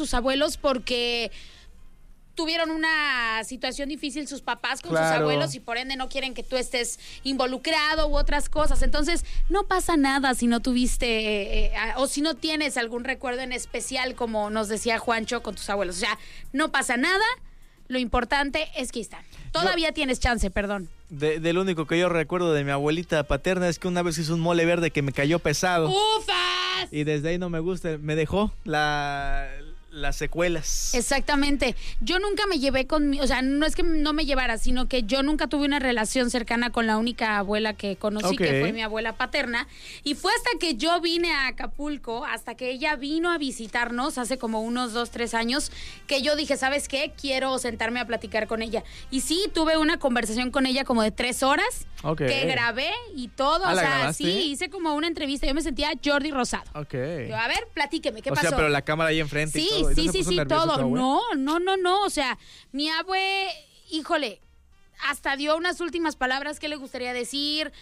sus abuelos porque tuvieron una situación difícil sus papás con sus abuelos y por ende no quieren que tú estés involucrado u otras cosas. Entonces, no pasa nada si no tuviste o si no tienes algún recuerdo en especial, como nos decía Juancho, con tus abuelos. O sea, no pasa nada. Lo importante es que están. Todavía tienes chance, perdón. Del único que yo recuerdo de mi abuelita paterna es que una vez hizo un mole verde que me cayó pesado. ¡Ufas! Y desde ahí no me gusta, me dejó las secuelas. Exactamente. Yo nunca me llevé o sea, no es que no me llevara, sino que yo nunca tuve una relación cercana con la única abuela que conocí, que fue mi abuela paterna. Y fue hasta que yo vine a Acapulco, hasta que ella vino a visitarnos hace como unos 2, 3 años, que yo dije, ¿sabes qué? Quiero sentarme a platicar con ella. Y sí, tuve una conversación con ella como de 3 horas, que grabé y todo. O sea, ¿grabaste? sí, hice como una entrevista. Yo me sentía Jordi Rosado. Yo, a ver, platíqueme, ¿qué pasó? O sea, pero la cámara ahí enfrente y todo. Sí, todo. No. O sea, mi abue, híjole, hasta dio unas últimas palabras que le gustaría decir.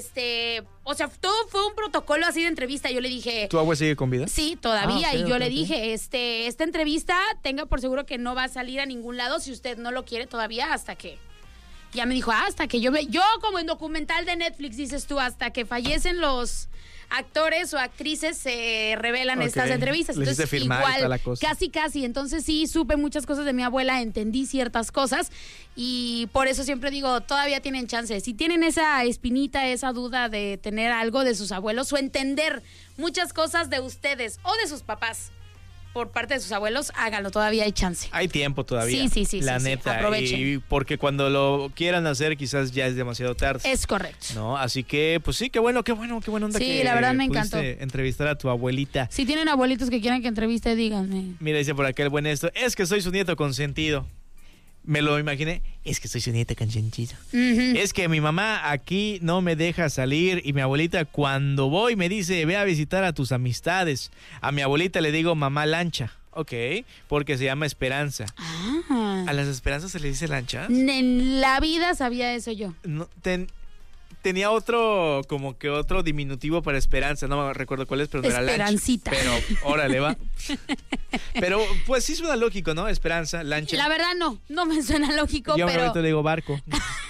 O sea, todo fue un protocolo así de entrevista. Yo le dije... ¿Tu abue sigue con vida? Sí, todavía. Y yo le dije, esta entrevista, tenga por seguro que no va a salir a ningún lado si usted no lo quiere todavía hasta que... Ya me dijo, hasta que yo como en documental de Netflix, dices tú, hasta que fallecen los actores o actrices se revelan estas entrevistas. Le hiciste Entonces, firmar igual, y toda la cosa. casi. Entonces sí, supe muchas cosas de mi abuela, entendí ciertas cosas y por eso siempre digo, todavía tienen chance. Si tienen esa espinita, esa duda de tener algo de sus abuelos o entender muchas cosas de ustedes o de sus papás por parte de sus abuelos, háganlo, todavía hay chance. Hay tiempo todavía. Sí. La neta. Aprovechen. Y porque cuando lo quieran hacer quizás ya es demasiado tarde. Es correcto. No, así que pues sí, qué bueno onda sí, que la verdad me encantó entrevistar a tu abuelita. Si tienen abuelitos que quieran que entreviste, díganme. Mira, dice por acá el buen esto, es que soy su nieto consentido. Me lo imaginé, es que soy su nieta consentido. Es que mi mamá aquí no me deja salir y mi abuelita cuando voy me dice, ve a visitar a tus amistades. A mi abuelita le digo mamá lancha, porque se llama Esperanza. ¿A las Esperanzas se le dice lancha? En la vida sabía eso yo. No, tenía otro diminutivo para Esperanza, no me recuerdo cuál es, pero no era lancha. Esperancita. Pero, órale, va. Pero, pues sí suena lógico, ¿no? Esperanza, lancha. La verdad no me suena lógico, yo pero... ahorita le digo barco.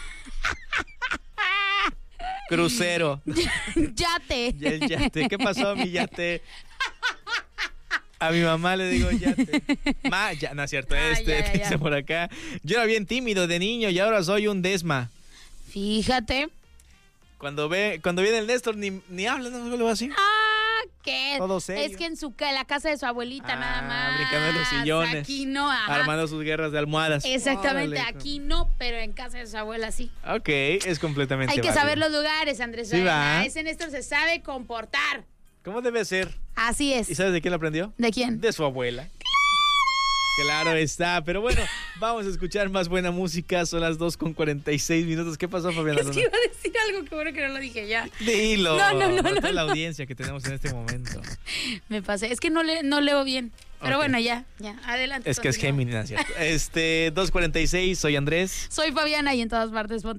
Crucero. Yate. El yate. ¿Qué pasó, mi yate? A mi mamá le digo yate. Ya, no es cierto. Dice por acá. Yo era bien tímido de niño y ahora soy un desma. Fíjate. Cuando viene el Néstor ni habla, no lo va así. ¿Qué? Todo serio. Es que en la casa de su abuelita nada más. Brincando en los sillones. Aquí no, armando sus guerras de almohadas. Exactamente, aquí no, pero en casa de su abuela sí. Ok, es completamente Hay que válido. saber los lugares, Andrés. Sí, va. Ese Néstor se sabe comportar. ¿Cómo debe ser? Así es. ¿Y sabes de quién lo aprendió? ¿De quién? De su abuela. Claro está, pero bueno, vamos a escuchar más buena música. Son las 2:46. ¿Qué pasó, Fabiana Luna? Es que iba a decir algo, que bueno que no lo dije ya. Dilo. No. Para la audiencia que tenemos en este momento. Me pasé, es que no leo bien. Pero bueno, ya, adelante. Es que es Géminis, ¿cierto? 2:46, soy Andrés. Soy Fabiana y en todas partes ponte